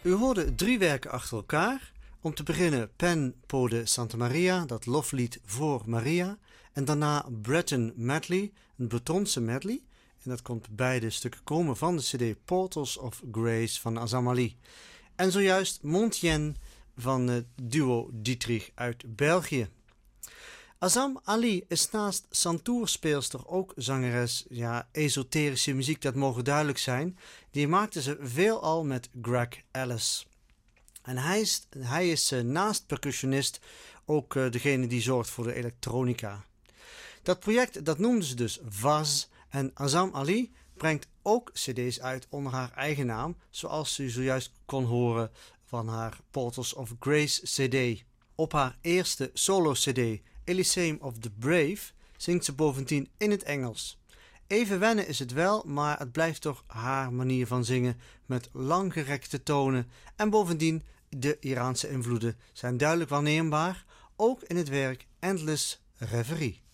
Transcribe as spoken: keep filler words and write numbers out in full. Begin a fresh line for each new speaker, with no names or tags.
U hoorde drie werken achter elkaar. Om te beginnen Pen Po de Santa Maria, dat loflied voor Maria. En daarna Breton Medley, een Bretonse medley. En dat komt beide stukken komen van de cd Portals of Grace van Azam Ali. En zojuist Montaigne van het duo Dietrich uit België. Azam Ali is naast santuurspeelster ook zangeres. Ja, esoterische muziek, dat mogen duidelijk zijn. Die maakte ze veelal met Greg Ellis. En hij is, hij is uh, naast percussionist ook uh, degene die zorgt voor de elektronica. Dat project dat noemden ze dus Vaz. En Azam Ali brengt ook cd's uit onder haar eigen naam, zoals u zojuist kon horen van haar Portals of Grace cd. Op haar eerste solo cd, Elysium of the Brave, zingt ze bovendien in het Engels. Even wennen is het wel, maar het blijft toch haar manier van zingen met langgerekte tonen. En bovendien, de Iraanse invloeden zijn duidelijk waarneembaar, ook in het werk Endless Reverie.